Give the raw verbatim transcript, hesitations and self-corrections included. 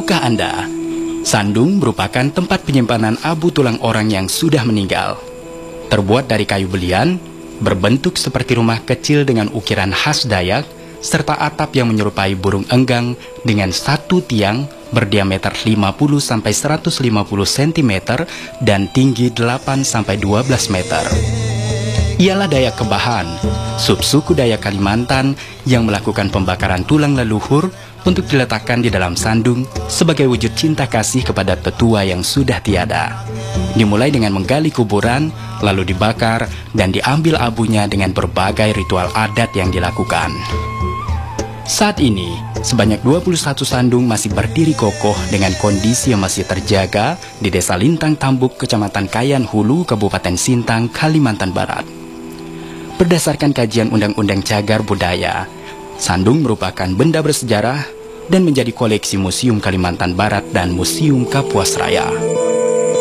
Tahukah Anda, sandung merupakan tempat penyimpanan abu tulang orang yang sudah meninggal. Terbuat dari kayu belian, berbentuk seperti rumah kecil dengan ukiran khas Dayak, serta atap yang menyerupai burung enggang dengan satu tiang berdiameter lima puluh sampai seratus lima puluh sentimeter dan tinggi delapan sampai dua belas meter. Ialah Dayak Kebahan, subsuku Dayak Kalimantan yang melakukan pembakaran tulang leluhur untuk diletakkan di dalam sandung sebagai wujud cinta kasih kepada tetua yang sudah tiada. Dimulai dengan menggali kuburan, lalu dibakar, dan diambil abunya dengan berbagai ritual adat yang dilakukan. Saat ini, sebanyak dua puluh satu sandung masih berdiri kokoh dengan kondisi yang masih terjaga di Desa Lintang Tambuk, Kecamatan Kayan Hulu, Kabupaten Sintang, Kalimantan Barat. Berdasarkan kajian Undang-Undang Cagar Budaya, sandung merupakan benda bersejarah dan menjadi koleksi Museum Kalimantan Barat dan Museum Kapuas Raya.